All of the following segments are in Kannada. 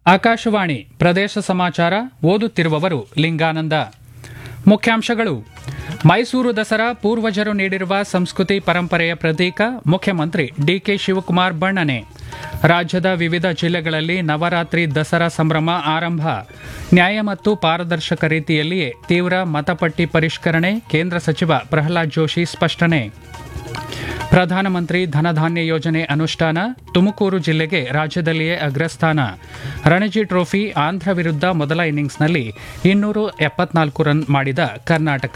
ಆಕಾಶವಾಣಿ ಪ್ರದೇಶ ಸಮಾಚಾರ ಓದುತ್ತಿರುವವರು ಲಿಂಗಾನಂದ. ಮುಖ್ಯಾಂಶಗಳು: ಮೈಸೂರು ದಸರಾ ಪೂರ್ವಜರು ನೀಡಿರುವ ಸಂಸ್ಕೃತಿ ಪರಂಪರೆಯ ಪ್ರತೀಕ, ಮುಖ್ಯಮಂತ್ರಿ ಡಿಕೆ ಶಿವಕುಮಾರ್ ಬಣ್ಣನೆ. ರಾಜ್ಯದ ವಿವಿಧ ಜಿಲ್ಲೆಗಳಲ್ಲಿ ನವರಾತ್ರಿ ದಸರಾ ಸಂಭ್ರಮ ಆರಂಭ. ನ್ಯಾಯ ಮತ್ತು ಪಾರದರ್ಶಕ ರೀತಿಯಲ್ಲಿಯೇ ತೀವ್ರ ಮತಪಟ್ಟಿ ಪರಿಷ್ಕರಣೆ, ಕೇಂದ್ರ ಸಚಿವ ಪ್ರಹ್ಲಾದ್ ಜೋಶಿ ಸ್ಪಷ್ಟನೆ. ಪ್ರಧಾನಮಂತ್ರಿ ಧನಧಾನ್ಯ ಯೋಜನೆ ಅನುಷ್ಠಾನ, ತುಮಕೂರು ಜಿಲ್ಲೆಗೆ ರಾಜ್ಯದಲ್ಲಿಯೇ ಅಗ್ರಸ್ಥಾನ. ರಣಜಿ ಟ್ರೋಫಿ ಆಂಧ್ರ ವಿರುದ್ಧ ಮೊದಲ ಇನ್ನಿಂಗ್ಸ್ನಲ್ಲಿ 274 ರನ್ ಮಾಡಿದ ಕರ್ನಾಟಕ.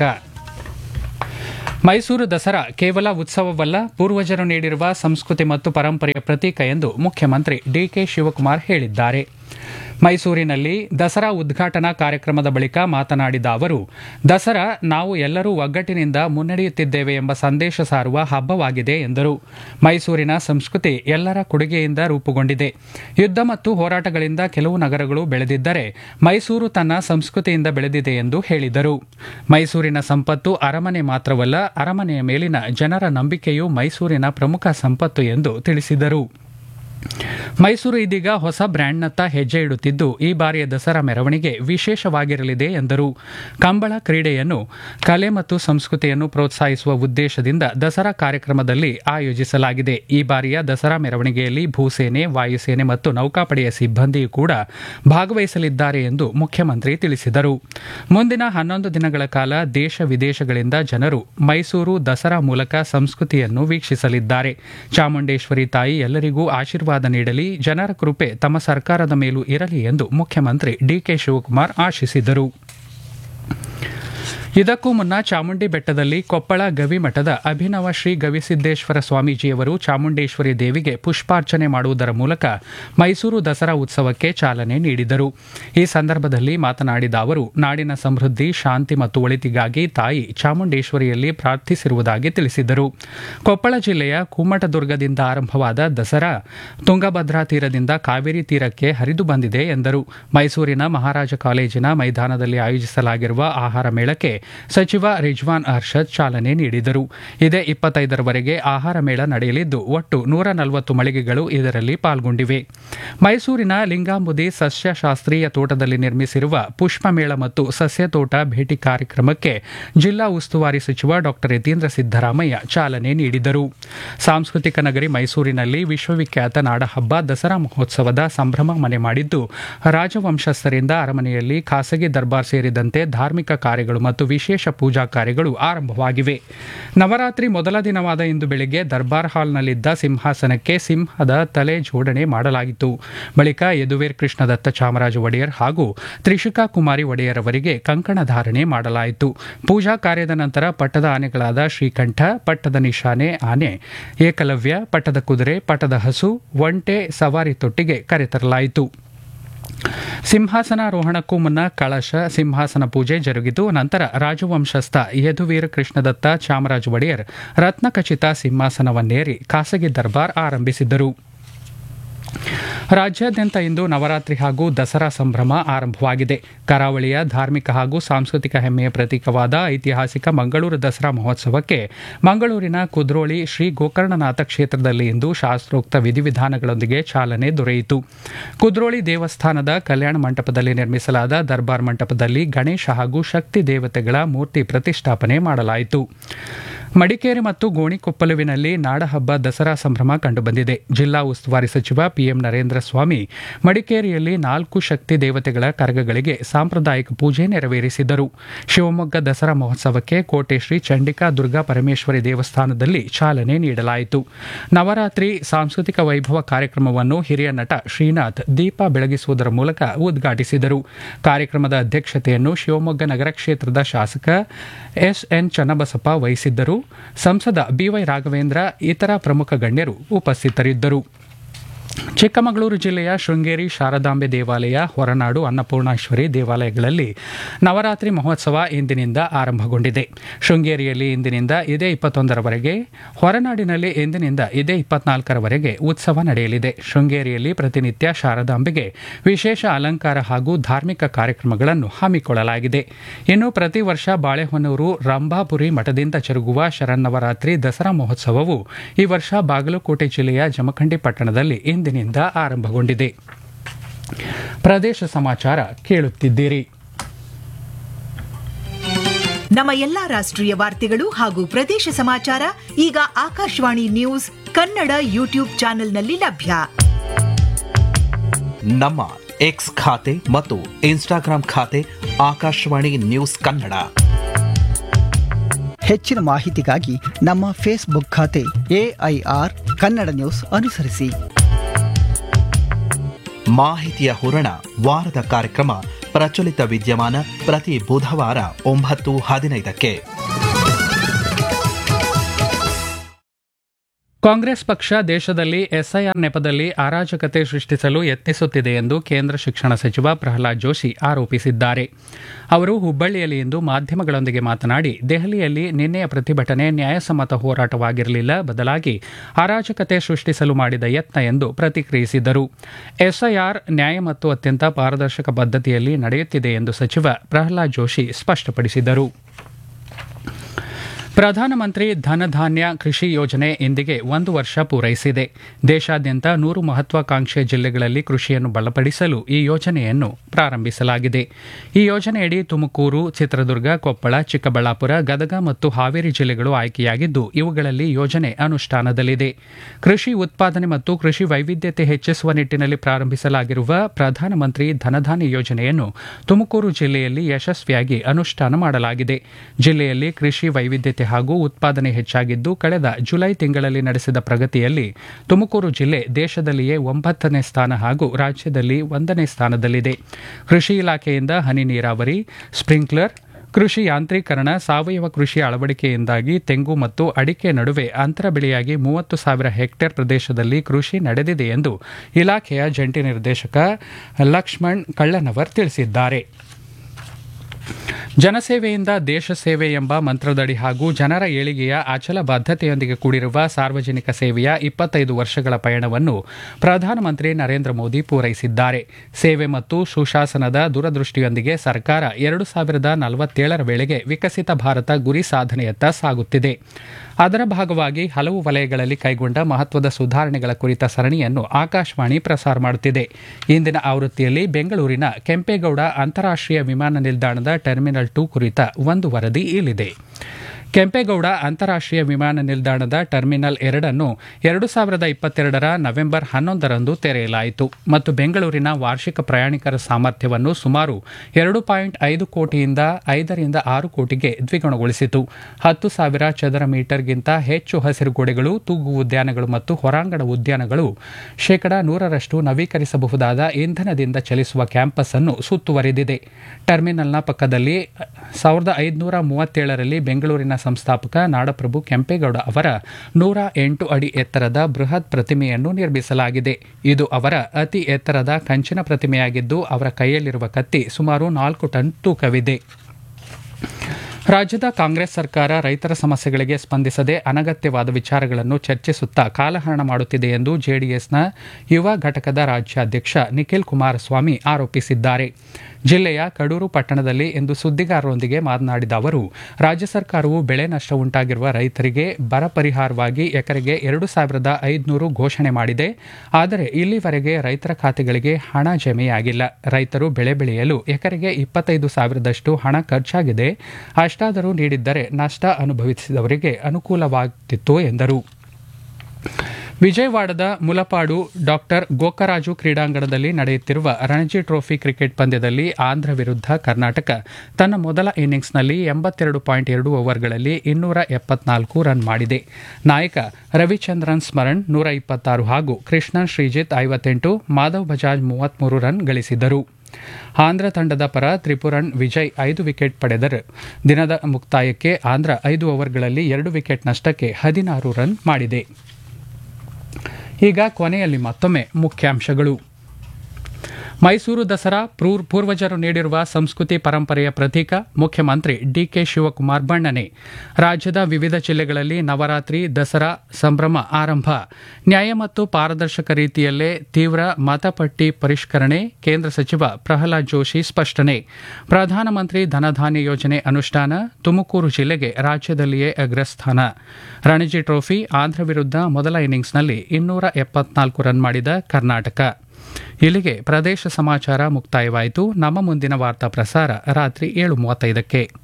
ಮೈಸೂರು ದಸರಾ ಕೇವಲ ಉತ್ಸವವಲ್ಲ, ಪೂರ್ವಜರು ನೀಡಿರುವ ಸಂಸ್ಕೃತಿ ಮತ್ತು ಪರಂಪರೆಯ ಪ್ರತೀಕ ಎಂದು ಮುಖ್ಯಮಂತ್ರಿ ಡಿಕೆ ಶಿವಕುಮಾರ್ ಹೇಳಿದ್ದಾರೆ. ಮೈಸೂರಿನಲ್ಲಿ ದಸರಾ ಉದ್ಘಾಟನಾ ಕಾರ್ಯಕ್ರಮದ ಬಳಿಕ ಮಾತನಾಡಿದ ಅವರು, ದಸರಾ ನಾವು ಎಲ್ಲರೂ ಒಗ್ಗಟ್ಟಿನಿಂದ ಮುನ್ನಡೆಯುತ್ತಿದ್ದೇವೆ ಎಂಬ ಸಂದೇಶ ಸಾರುವ ಹಬ್ಬವಾಗಿದೆ ಎಂದರು. ಮೈಸೂರಿನ ಸಂಸ್ಕೃತಿ ಎಲ್ಲರ ಕೊಡುಗೆಯಿಂದ ರೂಪುಗೊಂಡಿದೆ. ಯುದ್ಧ ಮತ್ತು ಹೋರಾಟಗಳಿಂದ ಕೆಲವು ನಗರಗಳು ಬೆಳೆದಿದ್ದರೆ ಮೈಸೂರು ತನ್ನ ಸಂಸ್ಕೃತಿಯಿಂದ ಬೆಳೆದಿದೆ ಎಂದು ಹೇಳಿದರು. ಮೈಸೂರಿನ ಸಂಪತ್ತು ಅರಮನೆ ಮಾತ್ರವಲ್ಲ, ಅರಮನೆಯ ಮೇಲಿನ ಜನರ ನಂಬಿಕೆಯೂ ಮೈಸೂರಿನ ಪ್ರಮುಖ ಸಂಪತ್ತು ಎಂದು ತಿಳಿಸಿದರು. ಮೈಸೂರು ಇದೀಗ ಹೊಸ ಬ್ರ್ಯಾಂಡ್ನತ್ತ ಹೆಜ್ಜೆ ಇಡುತ್ತಿದ್ದು, ಈ ಬಾರಿಯ ದಸರಾ ಮೆರವಣಿಗೆ ವಿಶೇಷವಾಗಿರಲಿದೆ ಎಂದರು. ಕಂಬಳ ಕ್ರೀಡೆಯನ್ನು, ಕಲೆ ಮತ್ತು ಸಂಸ್ಕೃತಿಯನ್ನು ಪ್ರೋತ್ಸಾಹಿಸುವ ಉದ್ದೇಶದಿಂದ ದಸರಾ ಕಾರ್ಯಕ್ರಮದಲ್ಲಿ ಆಯೋಜಿಸಲಾಗಿದೆ. ಈ ಬಾರಿಯ ದಸರಾ ಮೆರವಣಿಗೆಯಲ್ಲಿ ಭೂಸೇನೆ, ವಾಯುಸೇನೆ ಮತ್ತು ನೌಕಾಪಡೆಯ ಸಿಬ್ಬಂದಿಯೂ ಕೂಡ ಭಾಗವಹಿಸಲಿದ್ದಾರೆ ಎಂದು ಮುಖ್ಯಮಂತ್ರಿ ತಿಳಿಸಿದರು. ಮುಂದಿನ 11 ದಿನಗಳ ಕಾಲ ದೇಶ ವಿದೇಶಗಳಿಂದ ಜನರು ಮೈಸೂರು ದಸರಾ ಮೂಲಕ ಸಂಸ್ಕೃತಿಯನ್ನು ವೀಕ್ಷಿಸಲಿದ್ದಾರೆ. ಚಾಮುಂಡೇಶ್ವರಿ ತಾಯಿ ಎಲ್ಲರಿಗೂ ಆಶೀರ್ವಾದ ನೀಡಲಿ, ಜನರ ಕೃಪೆ ತಮ್ಮ ಸರ್ಕಾರದ ಮೇಲೂ ಇರಲಿ ಎಂದು ಮುಖ್ಯಮಂತ್ರಿ ಡಿಕೆ ಶಿವಕುಮಾರ್ ಆಶಿಸಿದರು. ಇದಕ್ಕೂ ಮುನ್ನ ಚಾಮುಂಡಿ ಬೆಟ್ಟದಲ್ಲಿ ಕೊಪ್ಪಳ ಗವಿಮಠದ ಅಭಿನವ ಶ್ರೀ ಗವಿಸಿದ್ದೇಶ್ವರ ಸ್ವಾಮೀಜಿಯವರು ಚಾಮುಂಡೇಶ್ವರಿ ದೇವಿಗೆ ಪುಷ್ಪಾರ್ಚನೆ ಮಾಡುವುದರ ಮೂಲಕ ಮೈಸೂರು ದಸರಾ ಉತ್ಸವಕ್ಕೆ ಚಾಲನೆ ನೀಡಿದರು. ಈ ಸಂದರ್ಭದಲ್ಲಿ ಮಾತನಾಡಿದ ಅವರು, ನಾಡಿನ ಸಮೃದ್ಧಿ, ಶಾಂತಿ ಮತ್ತು ಒಳಿತಿಗಾಗಿ ತಾಯಿ ಚಾಮುಂಡೇಶ್ವರಿಯಲ್ಲಿ ಪ್ರಾರ್ಥಿಸಿರುವುದಾಗಿ ತಿಳಿಸಿದರು. ಕೊಪ್ಪಳ ಜಿಲ್ಲೆಯ ಕುಮ್ಮಟದುರ್ಗದಿಂದ ಆರಂಭವಾದ ದಸರಾ ತುಂಗಭದ್ರಾ ತೀರದಿಂದ ಕಾವೇರಿ ತೀರಕ್ಕೆ ಹರಿದು ಬಂದಿದೆ ಎಂದರು. ಮೈಸೂರಿನ ಮಹಾರಾಜ ಕಾಲೇಜಿನ ಮೈದಾನದಲ್ಲಿ ಆಯೋಜಿಸಲಾಗಿರುವ ಆಹಾರ ಮೇಳಕ್ಕೆ ಸಚಿವ ರಿಜ್ವಾನ್ ಅರ್ಷದ್ ಚಾಲನೆ ನೀಡಿದರು. ಇದೇ 25ರವರೆಗೆ ಆಹಾರ ಮೇಳ ನಡೆಯಲಿದ್ದು, ಒಟ್ಟು 140 ಮಳಿಗೆಗಳು ಇದರಲ್ಲಿ ಪಾಲ್ಗೊಂಡಿವೆ. ಮೈಸೂರಿನ ಲಿಂಗಾಂಬುದಿ ಸಸ್ಯಶಾಸ್ತ್ರೀಯ ತೋಟದಲ್ಲಿ ನಿರ್ಮಿಸಿರುವ ಪುಷ್ಪಮೇಳ ಮತ್ತು ಸಸ್ಯ ತೋಟ ಭೇಟಿ ಕಾರ್ಯಕ್ರಮಕ್ಕೆ ಜಿಲ್ಲಾ ಉಸ್ತುವಾರಿ ಸಚಿವ ಡಾ ಯತೀಂದ್ರ ಸಿದ್ದರಾಮಯ್ಯ ಚಾಲನೆ ನೀಡಿದರು. ಸಾಂಸ್ಕೃತಿಕ ನಗರಿ ಮೈಸೂರಿನಲ್ಲಿ ವಿಶ್ವವಿಖ್ಯಾತ ನಾಡಹಬ್ಬ ದಸರಾ ಮಹೋತ್ಸವದ ಸಂಭ್ರಮ ಮನೆ ಮಾಡಿದ್ದು, ರಾಜವಂಶಸ್ಥರಿಂದ ಅರಮನೆಯಲ್ಲಿ ಖಾಸಗಿ ದರ್ಬಾರ್ ಸೇರಿದಂತೆ ಧಾರ್ಮಿಕ ಕಾರ್ಯಗಳು ಮತ್ತು ವಿಶೇಷ ಪೂಜಾ ಕಾರ್ಯಗಳು ಆರಂಭವಾಗಿವೆ. ನವರಾತ್ರಿ ಮೊದಲ ದಿನವಾದ ಇಂದು ಬೆಳಗ್ಗೆ ದರ್ಬಾರ್ ಹಾಲ್ನಲ್ಲಿದ್ದ ಸಿಂಹಾಸನಕ್ಕೆ ಸಿಂಹದ ತಲೆ ಜೋಡಣೆ ಮಾಡಲಾಗಿತ್ತು. ಬಳಿಕ ಯದುವೀರ್ ಕೃಷ್ಣದತ್ತ ಚಾಮರಾಜ ಒಡೆಯರ್ ಹಾಗೂ ತ್ರಿಷಿಕಾ ಕುಮಾರಿ ಒಡೆಯರ್ ಅವರಿಗೆ ಕಂಕಣ ಧಾರಣೆ ಮಾಡಲಾಯಿತು. ಪೂಜಾ ಕಾರ್ಯದ ನಂತರ ಪಟ್ಟದ ಆನೆಗಳಾದ ಶ್ರೀಕಂಠ, ಪಟ್ಟದ ನಿಶಾನೆ ಆನೆ, ಏಕಲವ್ಯ, ಪಟ್ಟದ ಕುದುರೆ, ಪಟ್ಟದ ಹಸು, ಒಂಟೆ ಸವಾರಿ ತೊಟ್ಟಿಗೆ ಕರೆತರಲಾಯಿತು. ಸಿಂಹಾಸನಾರೋಹಣಕ್ಕೂ ಮುನ್ನ ಕಳಶ, ಸಿಂಹಾಸನ ಪೂಜೆ ಜರುಗಿತು. ನಂತರ ರಾಜವಂಶಸ್ಥ ಯದುವೀರ ಕೃಷ್ಣದತ್ತ ಚಾಮರಾಜ ಒಡೆಯರ್ ರತ್ನಖಚಿತ ಸಿಂಹಾಸನವನ್ನೇರಿ ಖಾಸಗಿ ದರ್ಬಾರ್ ಆರಂಭಿಸಿದರು. ರಾಜ್ಯಾದ್ಯಂತ ಇಂದು ನವರಾತ್ರಿ ಹಾಗೂ ದಸರಾ ಸಂಭ್ರಮ ಆರಂಭವಾಗಿದೆ. ಕರಾವಳಿಯ ಧಾರ್ಮಿಕ ಹಾಗೂ ಸಾಂಸ್ಕೃತಿಕ ಹೆಮ್ಮೆಯ ಪ್ರತೀಕವಾದ ಐತಿಹಾಸಿಕ ಮಂಗಳೂರು ದಸರಾ ಮಹೋತ್ಸವಕ್ಕೆ ಮಂಗಳೂರಿನ ಕುದ್ರೋಳಿ ಶ್ರೀ ಗೋಕರ್ಣನಾಥ ಕ್ಷೇತ್ರದಲ್ಲಿ ಇಂದು ಶಾಸ್ತ್ರೋಕ್ತ ವಿಧಿವಿಧಾನಗಳೊಂದಿಗೆ ಚಾಲನೆ ದೊರೆಯಿತು. ಕುದ್ರೋಳಿ ದೇವಸ್ಥಾನದ ಕಲ್ಯಾಣ ಮಂಟಪದಲ್ಲಿ ನಿರ್ಮಿಸಲಾದ ದರ್ಬಾರ್ ಮಂಟಪದಲ್ಲಿ ಗಣೇಶ ಹಾಗೂ ಶಕ್ತಿ ದೇವತೆಗಳ ಮೂರ್ತಿ ಪ್ರತಿಷ್ಠಾಪನೆ ಮಾಡಲಾಯಿತು. ಮಡಿಕೇರಿ ಮತ್ತು ಗೋಣಿಕೊಪ್ಪಲುವಿನಲ್ಲಿ ನಾಡಹಬ್ಬ ದಸರಾ ಸಂಭ್ರಮ ಕಂಡುಬಂದಿದೆ. ಜಿಲ್ಲಾ ಉಸ್ತುವಾರಿ ಸಚಿವ ಪಿಎಂ ನರೇಂದ್ರ ಸ್ವಾಮಿ ಮಡಿಕೇರಿಯಲ್ಲಿ 4 ಶಕ್ತಿ ದೇವತೆಗಳ ಕರಗಗಳಿಗೆ ಸಾಂಪ್ರದಾಯಿಕ ಪೂಜೆ ನೆರವೇರಿಸಿದರು. ಶಿವಮೊಗ್ಗ ದಸರಾ ಮಹೋತ್ಸವಕ್ಕೆ ಕೋಟೆ ಶ್ರೀ ಚಂಡಿಕಾ ದುರ್ಗಾ ಪರಮೇಶ್ವರಿ ದೇವಸ್ಥಾನದಲ್ಲಿ ಚಾಲನೆ ನೀಡಲಾಯಿತು. ನವರಾತ್ರಿ ಸಾಂಸ್ಕೃತಿಕ ವೈಭವ ಕಾರ್ಯಕ್ರಮವನ್ನು ಹಿರಿಯ ನಟ ಶ್ರೀನಾಥ್ ದೀಪ ಬೆಳಗಿಸುವುದರ ಮೂಲಕ ಉದ್ಘಾಟಿಸಿದರು. ಕಾರ್ಯಕ್ರಮದ ಅಧ್ಯಕ್ಷತೆಯನ್ನು ಶಿವಮೊಗ್ಗ ನಗರ ಕ್ಷೇತ್ರದ ಶಾಸಕ ಎಸ್ಎನ್ ಚನ್ನಬಸಪ್ಪ ವಹಿಸಿದ್ದರು. ಸಂಸದ ಬಿವೈ ರಾಘವೇಂದ್ರ ಇತರ ಪ್ರಮುಖ ಗಣ್ಯರು ಉಪಸ್ಥಿತರಿದ್ದರು. ಚಿಕ್ಕಮಗಳೂರು ಜಿಲ್ಲೆಯ ಶೃಂಗೇರಿ ಶಾರದಾಂಬೆ ದೇವಾಲಯ, ಹೊರನಾಡು ಅನ್ನಪೂರ್ಣೇಶ್ವರಿ ದೇವಾಲಯಗಳಲ್ಲಿ ನವರಾತ್ರಿ ಮಹೋತ್ಸವ ಇಂದಿನಿಂದ ಆರಂಭಗೊಂಡಿದೆ. ಶೃಂಗೇರಿಯಲ್ಲಿ ಇಂದಿನಿಂದ ಇದೇ 21ರವರೆಗೆ, ಹೊರನಾಡಿನಲ್ಲಿ ಇಂದಿನಿಂದ ಇದೇ 24ರವರೆಗೆ ಉತ್ಸವ ನಡೆಯಲಿದೆ. ಶೃಂಗೇರಿಯಲ್ಲಿ ಪ್ರತಿನಿತ್ಯ ಶಾರದಾಂಬೆಗೆ ವಿಶೇಷ ಅಲಂಕಾರ ಹಾಗೂ ಧಾರ್ಮಿಕ ಕಾರ್ಯಕ್ರಮಗಳನ್ನು ಹಮ್ಮಿಕೊಳ್ಳಲಾಗಿದೆ. ಇನ್ನು ಪ್ರತಿ ವರ್ಷ ಬಾಳೆಹೊನ್ನೂರು ರಂಭಾಪುರಿ ಮಠದಿಂದ ಜರುಗುವ ಶರನ್ನವರಾತ್ರಿ ದಸರಾ ಮಹೋತ್ಸವವು ಈ ವರ್ಷ ಬಾಗಲಕೋಟೆ ಜಿಲ್ಲೆಯ ಜಮಖಂಡಿ ಪಟ್ಟಣದಲ್ಲಿ ಇಂದಿನಿಂದ ಆರಂಭಗೊಂಡಿದೆ. ಪ್ರದೇಶ ಸಮಾಚಾರ ಕೇಳುತ್ತಿದ್ದೀರಿ. ನಮ್ಮ ಎಲ್ಲಾ ರಾಷ್ಟ್ರೀಯ ವಾರ್ತೆಗಳು ಹಾಗೂ ಪ್ರದೇಶ ಸಮಾಚಾರ ಈಗ ಆಕಾಶವಾಣಿ ನ್ಯೂಸ್ ಕನ್ನಡ ಯೂಟ್ಯೂಬ್ ಚಾನೆಲ್ನಲ್ಲಿ ಲಭ್ಯ. ನಮ್ಮ ಎಕ್ಸ್ ಖಾತೆ ಮತ್ತು ಇನ್ಸ್ಟಾಗ್ರಾಂ ಖಾತೆ ಆಕಾಶವಾಣಿ ನ್ಯೂಸ್ ಕನ್ನಡ. ಹೆಚ್ಚಿನ ಮಾಹಿತಿಗಾಗಿ ನಮ್ಮ ಫೇಸ್ಬುಕ್ ಖಾತೆ AIR ಕನ್ನಡ ನ್ಯೂಸ್ ಅನುಸರಿಸಿ. ಮಾಹಿತಿಯ ಹೂರಣ ವಾರದ ಕಾರ್ಯಕ್ರಮ ಪ್ರಚಲಿತ ವಿದ್ಯಮಾನ ಪ್ರತಿ ಬುಧವಾರ 9:15ಕ್ಕೆ. ಕಾಂಗ್ರೆಸ್ ಪಕ್ಷ ದೇಶದಲ್ಲಿ ಎಸ್ಐಆರ್ ನೆಪದಲ್ಲಿ ಅರಾಜಕತೆ ಸೃಷ್ಟಿಸಲು ಯತ್ನಿಸುತ್ತಿದೆ ಎಂದು ಕೇಂದ್ರ ಶಿಕ್ಷಣ ಸಚಿವ ಪ್ರಹ್ಲಾದ್ ಜೋಶಿ ಆರೋಪಿಸಿದ್ದಾರೆ. ಅವರು ಹುಬ್ಬಳ್ಳಿಯಲ್ಲಿ ಇಂದು ಮಾಧ್ಯಮಗಳೊಂದಿಗೆ ಮಾತನಾಡಿ, ದೆಹಲಿಯಲ್ಲಿ ನಿನ್ನೆಯ ಪ್ರತಿಭಟನೆ ನ್ಯಾಯಸಮ್ಮತ ಹೋರಾಟವಾಗಿರಲಿಲ್ಲ, ಬದಲಾಗಿ ಅರಾಜಕತೆ ಸೃಷ್ಟಿಸಲು ಮಾಡಿದ ಯತ್ನ ಎಂದು ಪ್ರತಿಕ್ರಿಯಿಸಿದರು. ಎಸ್ಐಆರ್ ನ್ಯಾಯ ಮತ್ತು ಅತ್ಯಂತ ಪಾರದರ್ಶಕ ಪದ್ಧತಿಯಲ್ಲಿ ನಡೆಯುತ್ತಿದೆ ಎಂದು ಸಚಿವ ಪ್ರಹ್ಲಾದ್ ಜೋಶಿ ಸ್ಪಷ್ಟಪಡಿಸಿದರು. ಪ್ರಧಾನಮಂತ್ರಿ ಧನಧಾನ್ಯ ಕೃಷಿ ಯೋಜನೆ ಇಂದಿಗೆ 1 ವರ್ಷ ಪೂರೈಸಿದೆ. ದೇಶಾದ್ಯಂತ 100 ಮಹತ್ವಾಕಾಂಕ್ಷೆ ಜಿಲ್ಲೆಗಳಲ್ಲಿ ಕೃಷಿಯನ್ನು ಬಲಪಡಿಸಲು ಈ ಯೋಜನೆಯನ್ನು ಪ್ರಾರಂಭಿಸಲಾಗಿದೆ. ಈ ಯೋಜನೆಯಡಿ ತುಮಕೂರು, ಚಿತ್ರದುರ್ಗ, ಕೊಪ್ಪಳ, ಚಿಕ್ಕಬಳ್ಳಾಪುರ, ಗದಗ ಮತ್ತು ಹಾವೇರಿ ಜಿಲ್ಲೆಗಳು ಆಯ್ಕೆಯಾಗಿದ್ದು, ಇವುಗಳಲ್ಲಿ ಯೋಜನೆ ಅನುಷ್ಠಾನದಲ್ಲಿದೆ. ಕೃಷಿ ಉತ್ಪಾದನೆ ಮತ್ತು ಕೃಷಿ ವೈವಿಧ್ಯತೆ ಹೆಚ್ಚಿಸುವ ನಿಟ್ಟಿನಲ್ಲಿ ಪ್ರಾರಂಭಿಸಲಾಗಿರುವ ಪ್ರಧಾನಮಂತ್ರಿ ಧನಧಾನ್ಯ ಯೋಜನೆಯನ್ನು ತುಮಕೂರು ಜಿಲ್ಲೆಯಲ್ಲಿ ಯಶಸ್ವಿಯಾಗಿ ಅನುಷ್ಠಾನ ಮಾಡಲಾಗಿದೆ. ಜಿಲ್ಲೆಯಲ್ಲಿ ಕೃಷಿ ವೈವಿಧ್ಯತೆ ಹಾಗೂ ಉತ್ಪಾದನೆ ಹೆಚ್ಚಾಗಿದ್ದು, ಕಳೆದ ಜುಲೈ ತಿಂಗಳಲ್ಲಿ ನಡೆಸಿದ ಪ್ರಗತಿಯಲ್ಲಿ ತುಮಕೂರು ಜಿಲ್ಲೆ ದೇಶದಲ್ಲಿಯೇ 9ನೇ ಸ್ಥಾನ ಹಾಗೂ ರಾಜ್ಯದಲ್ಲಿ 1ನೇ ಸ್ಥಾನದಲ್ಲಿದೆ. ಕೃಷಿ ಇಲಾಖೆಯಿಂದ ಹನಿ ನೀರಾವರಿ, ಸ್ಪ್ರಿಂಕ್ಲರ್, ಕೃಷಿ ಯಾಂತ್ರೀಕರಣ, ಸಾವಯವ ಕೃಷಿ ಅಳವಡಿಕೆಯಿಂದಾಗಿ ತೆಂಗು ಮತ್ತು ಅಡಿಕೆ ನಡುವೆ ಅಂತರ ಬೆಳೆಯಾಗಿ 30,000 ಹೆಕ್ಟೇರ್ ಪ್ರದೇಶದಲ್ಲಿ ಕೃಷಿ ನಡೆದಿದೆ ಎಂದು ಇಲಾಖೆಯ ಜಂಟಿ ನಿರ್ದೇಶಕ ಲಕ್ಷ್ಮಣ್ ಕಳ್ಳನವರ್ ತಿಳಿಸಿದ್ದಾರೆ. ಜನಸೇವೆಯಿಂದ ದೇಶ ಸೇವೆ ಎಂಬ ಮಂತ್ರದಡಿ ಹಾಗೂ ಜನರ ಏಳಿಗೆಯ ಅಚಲ ಬದ್ಧತೆಯೊಂದಿಗೆ ಕೂಡಿರುವ ಸಾರ್ವಜನಿಕ ಸೇವೆಯ 25 ವರ್ಷಗಳ ಪಯಣವನ್ನು ಪ್ರಧಾನಮಂತ್ರಿ ನರೇಂದ್ರ ಮೋದಿ ಪೂರೈಸಿದ್ದಾರೆ. ಸೇವೆ ಮತ್ತು ಸುಶಾಸನದ ದೂರದೃಷ್ಟಿಯೊಂದಿಗೆ ಸರ್ಕಾರ 2047ರ ವೇಳೆಗೆ ವಿಕಸಿತ ಭಾರತ ಗುರಿ ಸಾಧನೆಯತ್ತ ಸಾಗುತ್ತಿದೆ. ಅದರ ಭಾಗವಾಗಿ ಹಲವು ವಲಯಗಳಲ್ಲಿ ಕೈಗೊಂಡ ಮಹತ್ವದ ಸುಧಾರಣೆಗಳ ಕುರಿತ ಸರಣಿಯನ್ನು ಆಕಾಶವಾಣಿ ಪ್ರಸಾರ ಮಾಡುತ್ತಿದೆ. ಇಂದಿನ ಆವೃತ್ತಿಯಲ್ಲಿ ಬೆಂಗಳೂರಿನ ಕೆಂಪೇಗೌಡ ಅಂತಾರಾಷ್ಟ್ರೀಯ ವಿಮಾನ ನಿಲ್ದಾಣದ ಟರ್ಮಿನಲ್ 2 ಕುರಿತ ಒಂದು ವರದಿ ಇಲ್ಲಿದೆ. ಕೆಂಪೇಗೌಡ ಅಂತಾರಾಷ್ಟ್ರೀಯ ವಿಮಾನ ನಿಲ್ದಾಣದ ಟರ್ಮಿನಲ್ 2 ಅನ್ನು 2022ರ ನವೆಂಬರ್ 11ರಂದು ತೆರೆಯಲಾಯಿತು ಮತ್ತು ಬೆಂಗಳೂರಿನ ವಾರ್ಷಿಕ ಪ್ರಯಾಣಿಕರ ಸಾಮರ್ಥ್ಯವನ್ನು ಸುಮಾರು 2.5 ಕೋಟಿಯಿಂದ 5ರಿಂದ 6 ಕೋಟಿಗೆ ದ್ವಿಗುಣಗೊಳಿಸಿತು. 10,000 ಚದರ ಮೀಟರ್ಗಿಂತ ಹೆಚ್ಚು ಹಸಿರು ಗೋಡೆಗಳು, ತೂಗು ಉದ್ಯಾನಗಳು ಮತ್ತು ಹೊರಾಂಗಣ ಉದ್ಯಾನಗಳು, 100% ನವೀಕರಿಸಬಹುದಾದ ಇಂಧನದಿಂದ ಚಲಿಸುವ ಕ್ಯಾಂಪಸ್ ಅನ್ನು ಸುತ್ತುವರಿದಿದೆ. ಟರ್ಮಿನಲ್ನ ಪಕ್ಕದಲ್ಲಿ 1537ರಲ್ಲಿ ಬೆಂಗಳೂರಿನ ಸಂಸ್ಥಾಪಕ ನಾಡಪ್ರಭು ಕೆಂಪೇಗೌಡ ಅವರ 108 ಅಡಿ ಎತ್ತರದ ಬೃಹತ್ ಪ್ರತಿಮೆಯನ್ನು ನಿರ್ಮಿಸಲಾಗಿದೆ. ಇದು ಅವರ ಅತಿ ಎತ್ತರದ ಕಂಚಿನ ಪ್ರತಿಮೆಯಾಗಿದ್ದು, ಅವರ ಕೈಯಲ್ಲಿರುವ ಕತ್ತಿ ಸುಮಾರು 4 ಟನ್ ತೂಕವಿದೆ. ರಾಜ್ಯದ ಕಾಂಗ್ರೆಸ್ ಸರ್ಕಾರ ರೈತರ ಸಮಸ್ಯೆಗಳಿಗೆ ಸ್ಪಂದಿಸದೆ ಅನಗತ್ಯವಾದ ವಿಚಾರಗಳನ್ನು ಚರ್ಚಿಸುತ್ತಾ ಕಾಲಹರಣ ಮಾಡುತ್ತಿದೆ ಎಂದು ಜೆಡಿಎಸ್ನ ಯುವ ಘಟಕದ ರಾಜ್ಯಾಧ್ಯಕ್ಷ ನಿಖಿಲ್ ಕುಮಾರಸ್ವಾಮಿ ಆರೋಪಿಸಿದ್ದಾರೆ. ಜಿಲ್ಲೆಯ ಕಡೂರು ಪಟ್ಟಣದಲ್ಲಿ ಇಂದು ಸುದ್ದಿಗಾರರೊಂದಿಗೆ ಮಾತನಾಡಿದ ಅವರು, ರಾಜ್ಯ ಸರ್ಕಾರವು ಬೆಳೆ ನಷ್ಟ ಉಂಟಾಗಿರುವ ರೈತರಿಗೆ ಬರ ಪರಿಹಾರವಾಗಿ ಎಕರೆಗೆ 2,500 ಘೋಷಣೆ ಮಾಡಿದೆ. ಆದರೆ ಇಲ್ಲಿವರೆಗೆ ರೈತರ ಖಾತೆಗಳಿಗೆ ಹಣ ಜಮೆಯಾಗಿಲ್ಲ. ರೈತರು ಬೆಳೆ ಬೆಳೆಯಲು ಎಕರೆಗೆ 25,000ದಷ್ಟು ಹಣ ಖರ್ಚಾಗಿದೆ. ಅಷ್ಟಾದರೂ ನೀಡಿದ್ದರೆ ನಷ್ಟ ಅನುಭವಿಸಿದವರಿಗೆ ಅನುಕೂಲವಾಗುತ್ತಿತ್ತು ಎಂದರು. ವಿಜಯವಾಡದ ಮುಲಪಾಡು ಡಾಕ್ಟರ್ ಗೋಕರಾಜು ಕ್ರೀಡಾಂಗಣದಲ್ಲಿ ನಡೆಯುತ್ತಿರುವ ರಣಜಿ ಟ್ರೋಫಿ ಕ್ರಿಕೆಟ್ ಪಂದ್ಯದಲ್ಲಿ ಆಂಧ್ರ ವಿರುದ್ಧ ಕರ್ನಾಟಕ ತನ್ನ ಮೊದಲ ಇನ್ನಿಂಗ್ಸ್ನಲ್ಲಿ 82.2 ಓವರ್ಗಳಲ್ಲಿ 274 ರನ್ ಮಾಡಿದೆ. ನಾಯಕ ರವಿಚಂದ್ರನ್ ಸ್ಮರಣ್ 126 ಹಾಗೂ ಕೃಷ್ಣನ್ ಶ್ರೀಜಿತ್ 58, ಮಾಧವ್ ಬಜಾಜ್ 33 ರನ್ ಗಳಿಸಿದರು. ಆಂಧ್ರ ತಂಡದ ಪರ ತ್ರಿಪುರನ್ ವಿಜಯ್ 5 ವಿಕೆಟ್ ಪಡೆದರು. ದಿನದ ಮುಕ್ತಾಯಕ್ಕೆ ಆಂಧ್ರ 5 ಓವರ್ಗಳಲ್ಲಿ 2 ವಿಕೆಟ್ ನಷ್ಟಕ್ಕೆ 16 ರನ್ ಮಾಡಿದೆ. ಈಗ ಕೊನೆಯಲ್ಲಿ ಮತ್ತೊಮ್ಮೆ ಮುಖ್ಯಾಂಶಗಳು. ಮೈಸೂರು ದಸರಾ ಪೂರ್ವಜರು ನೀಡಿರುವ ಸಂಸ್ಕೃತಿ ಪರಂಪರೆಯ ಪ್ರತೀಕ, ಮುಖ್ಯಮಂತ್ರಿ ಡಿಕೆ ಶಿವಕುಮಾರ್ ಬಣ್ಣನೆ. ರಾಜ್ಯದ ವಿವಿಧ ಜಿಲ್ಲೆಗಳಲ್ಲಿ ನವರಾತ್ರಿ ದಸರಾ ಸಂಭ್ರಮ ಆರಂಭ. ನ್ಯಾಯ ಮತ್ತು ಪಾರದರ್ಶಕ ರೀತಿಯಲ್ಲೇ ತೀವ್ರ ಮತಪಟ್ಟಿ ಪರಿಷ್ಕರಣೆ, ಕೇಂದ್ರ ಸಚಿವ ಪ್ರಹ್ಲಾದ್ ಜೋಶಿ ಸ್ಪಷ್ಟನೆ. ಪ್ರಧಾನಮಂತ್ರಿ ಧನಧಾನ್ಯ ಯೋಜನೆ ಅನುಷ್ಠಾನ, ತುಮಕೂರು ಜಿಲ್ಲೆಗೆ ರಾಜ್ಯದಲ್ಲಿಯೇ ಅಗ್ರಸ್ಥಾನ. ರಣಜಿ ಟ್ರೋಫಿ, ಆಂಧ್ರ ವಿರುದ್ಧ ಮೊದಲ ಇನ್ನಿಂಗ್ಸ್ನಲ್ಲಿ 274 ರನ್ ಮಾಡಿದ ಕರ್ನಾಟಕ. ಇಲ್ಲಿಗೆ ಪ್ರದೇಶ ಸಮಾಚಾರ ಮುಕ್ತಾಯವಾಯಿತು. ನಮ್ಮ ಮುಂದಿನ ವಾರ್ತಾ ಪ್ರಸಾರ ರಾತ್ರಿ 7:35.